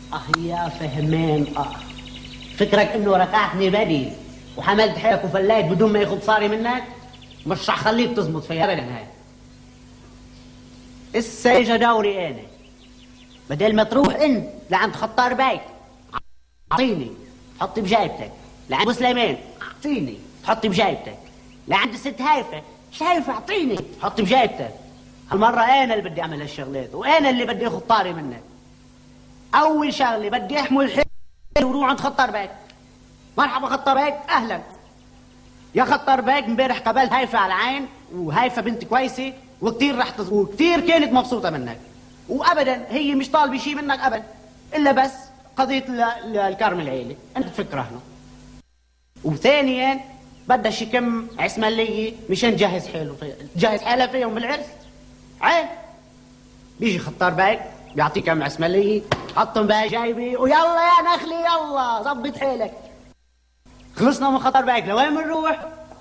يا فهمان فكرك انه ركعتني بدي وحملت حيلك وفليت بدون ما ياخذ صاري منك؟ مش رح خليك تزبط فيها ابدا. هاي اسا اجا دوري انا، بدل ما تروح انت لعند خطار بيك اعطيني حطي بجايبتك، لعند ابو سليمان اعطيني حطي بجايبتك، لعند الست هايفه شايفه اعطيني حطي بجايبتك. هالمره انا اللي بدي اعمل هالشغلات وانا اللي بدي اخذ طاري منك. اول شغله بدي احمل الحيل وروح عند خطار بيك. مرحبا خطار بيك، اهلا يا خطار بيك. امبارح قابلت هايفه على العين، وهايفه بنت كويسه وكثير رح وكثير كانت مبسوطه منك، وابدا هي مش طالبه شيء منك ابدا الا بس قضيه الكرم العيله انت تفكر هنا. وثانيا بدها شي كم عسمليه مشان تجهز حالها فيهم بالعرس. عين بيجي خطار بيك بيعطيك كم عسمليه حطهم بقى جايبي ويلا يا نخلي يلا ظبط حيلك. خلصنا من خطر بيك لوين بنروح؟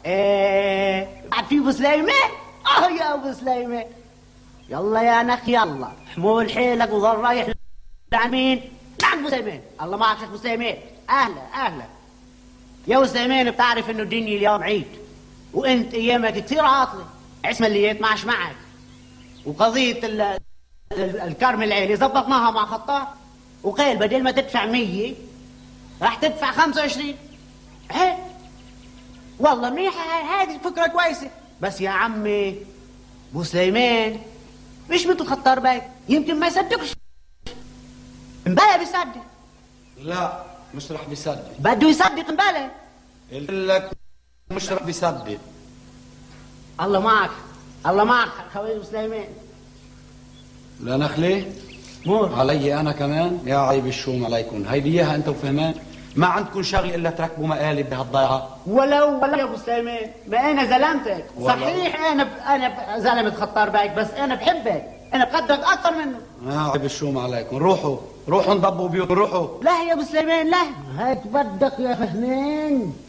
بعد في ابو سليمان. يا ابو سليمان يلا يا نخ يلا حمول حيلك وظل رايح لعند مين؟ لعند ابو سليمان. الله معك شيخ ابو سليمان. اهلا اهلا يا ابو سليمان. بتعرف انه الدنيا اليوم عيد وانت ايامك كثير عاطله، عسمليات معش معك، وقضيه الكرم العيلي زبطناها مع خطار وقال بدل ما تدفع 100 راح تدفع 25. هيك والله منيحه هذه فكره كويسه، بس يا عمي ابو سليمان مش مثل خطار بيك، يمكن ما يصدقش. امبلا بيصدق. لا مش رح بيصدق. بده يصدق امبلا. قلت لك مش رح بيصدق. الله معك الله معك خوي ابو سليمان. لا نخلي مور علي انا كمان. يا عيب الشوم عليكم، هيدي اياها انت وفهمان. ما عندكم شغل الا تركبوا مقالب بهالضيعه. ولو يا ابو سليمان ما انا زلمتك صحيح. انا زلمه خطار بيك بس انا بحبك، انا بقدرك اكثر منه. يا عيب الشوم عليكم، روحوا انضبوا بيوت روحوا. لا يا ابو سليمان لا، هيك بدك يا فهمان.